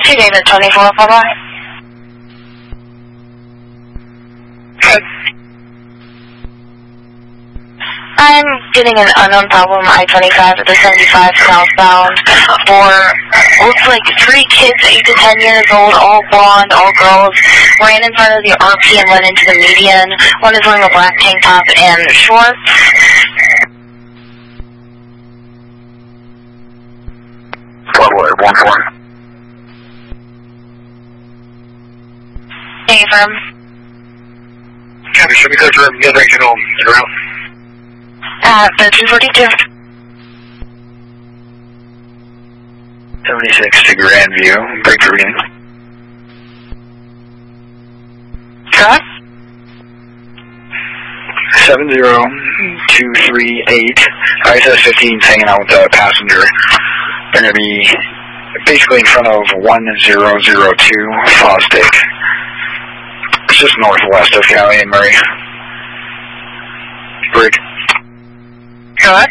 2 David 24, bye-bye. I'm getting an unknown problem I-25 at the 75 southbound for, looks like 3 kids 8 to 10 years old, all blonde, all girls, ran in front of the RP and went into the median. One is wearing a black tank top and shorts. One. Hey, firm. Should we go for the regional around? The 242. 76 to Grandview, break for reading. What? 70238. ISS 15 hanging out with the passenger. They're going to be basically in front of 1002 Fosdick. It's just northwest of Cali and Murray. Break. What?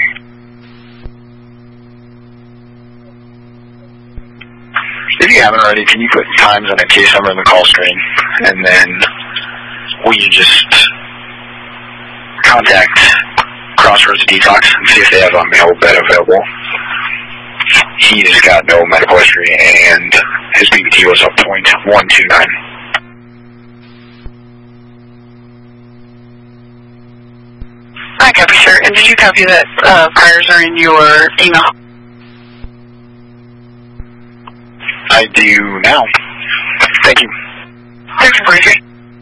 If you haven't already, can you put times and a case number in the call screen? And then will you just contact Crossroads Detox and see if they have a male bed available? He's got no medical history and his BBT was up .129. I copy, sir. And did you copy that priors are in your email? I do now. Thank you. Thanks for briefing.